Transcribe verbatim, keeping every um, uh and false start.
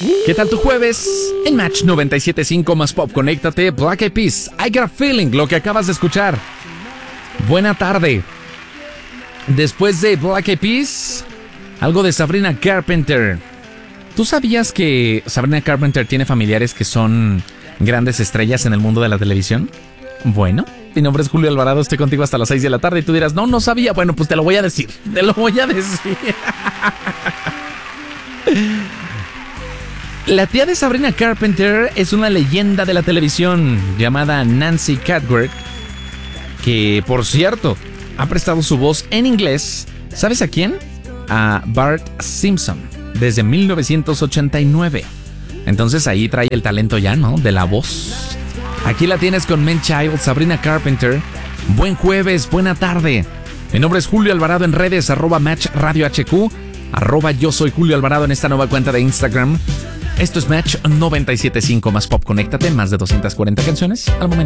¿Qué tal tu jueves? En Match noventa y siete punto cinco más Pop, conéctate. Black Eyed Peas, I Got a Feeling, lo que acabas de escuchar. Buena tarde. Después de Black Eyed Peas, algo de Sabrina Carpenter. ¿Tú sabías que Sabrina Carpenter tiene familiares que son grandes estrellas en el mundo de la televisión? Bueno, mi nombre es Julio Alvarado, estoy contigo hasta las seis de la tarde y tú dirás, no, no sabía. Bueno, pues te lo voy a decir, te lo voy a decir. La tía de Sabrina Carpenter es una leyenda de la televisión llamada Nancy Cartwright, que, por cierto, ha prestado su voz en inglés, ¿sabes a quién? A Bart Simpson, desde mil novecientos ochenta y nueve. Entonces ahí trae el talento ya, ¿no? De la voz. Aquí la tienes con Man Child, Sabrina Carpenter. Buen jueves, buena tarde. Mi nombre es Julio Alvarado en redes, arroba Match Radio H Q, arroba yo soy Julio Alvarado en esta nueva cuenta de Instagram. Esto es Match noventa y siete punto cinco más Pop, conéctate, más de doscientas cuarenta canciones al momento.